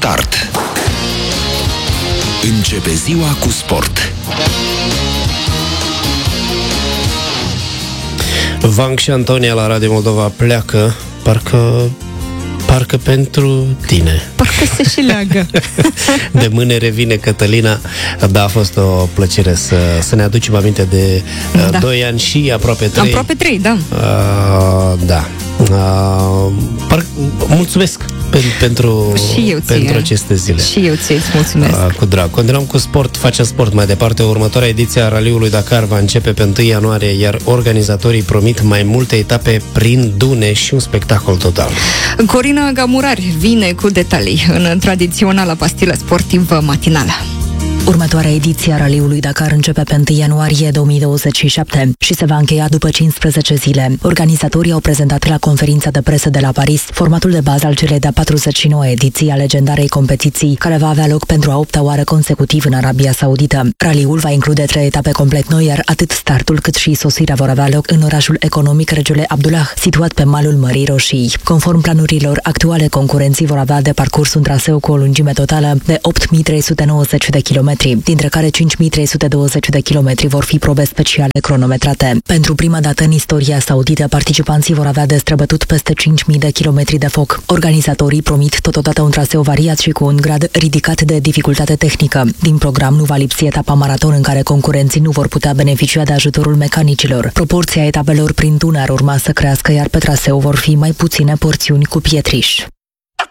start. Începe ziua cu sport. Vank și Antonia la Radio Moldova pleacă, parcă pentru tine. Parcă se și leagă. De mâine revine Cătălina. Da, a fost o plăcere să ne aducem aminte de 2 ani și aproape 3. Aproape 3, da. Da. Mulțumesc pentru aceste zile. Și eu ție îți mulțumesc. Cu drag. Continuăm cu sport, facem sport mai departe. Următoarea ediție a Raliului Dakar va începe pe 1 ianuarie, iar organizatorii promit mai multe etape prin dune și un spectacol total. Corina Gamurari vine cu detalii în tradiționala pastilă sportivă matinală. Următoarea ediție a Raliului Dakar începe pe 1 ianuarie 2027 și se va încheia după 15 zile. Organizatorii au prezentat la conferința de presă de la Paris formatul de bază al celei de-a 49 ediții a legendarei competiții, care va avea loc pentru a 8-a oară consecutiv în Arabia Saudită. Raliul va include 3 etape complet noi, iar atât startul cât și sosirea vor avea loc în orașul economic Regele Abdullah, situat pe malul Mării Roșii. Conform planurilor actuale, concurenții vor avea de parcurs un traseu cu o lungime totală de 8.390 de kilometri, dintre care 5.320 de kilometri vor fi probe speciale cronometrate. Pentru prima dată în istoria saudită, participanții vor avea de străbătut peste 5.000 de kilometri de foc. Organizatorii promit totodată un traseu variat și cu un grad ridicat de dificultate tehnică. Din program nu va lipsi etapa maraton, în care concurenții nu vor putea beneficia de ajutorul mecanicilor. Proporția etapelor prin dune ar urma să crească, iar pe traseu vor fi mai puține porțiuni cu pietriș.